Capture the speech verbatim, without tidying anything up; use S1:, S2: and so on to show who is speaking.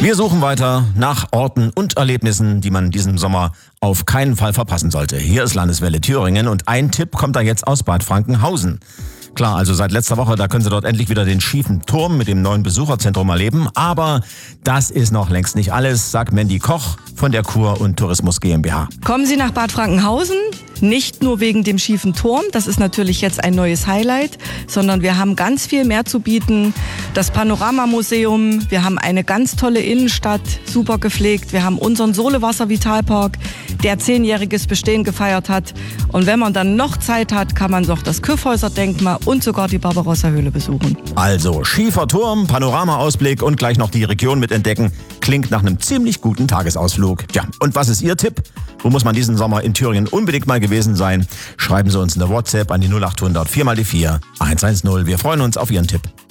S1: Wir suchen weiter nach Orten und Erlebnissen, die man diesen Sommer auf keinen Fall verpassen sollte. Hier ist Landeswelle Thüringen und ein Tipp kommt da jetzt aus Bad Frankenhausen. Klar, also seit letzter Woche, da können Sie dort endlich wieder den schiefen Turm mit dem neuen Besucherzentrum erleben. Aber das ist noch längst nicht alles, sagt Mandy Koch von der Kur und Tourismus GmbH.
S2: Kommen Sie nach Bad Frankenhausen, nicht nur wegen dem schiefen Turm, das ist natürlich jetzt ein neues Highlight, sondern wir haben ganz viel mehr zu bieten. Das Panoramamuseum, wir haben eine ganz tolle Innenstadt, super gepflegt. Wir haben unseren Solewasser-Vitalpark, der zehnjähriges Bestehen gefeiert hat. Und wenn man dann noch Zeit hat, kann man noch das Kyffhäuser-Denkmal und sogar die Barbarossa-Höhle besuchen.
S1: Also schiefer Turm, Panoramaausblick und gleich noch die Region mitentdecken. Klingt nach einem ziemlich guten Tagesausflug. Tja, und was ist Ihr Tipp? Wo muss man diesen Sommer in Thüringen unbedingt mal gewesen sein? Schreiben Sie uns eine WhatsApp an die null acht hundert vier mal die vier eins eins null. Wir freuen uns auf Ihren Tipp.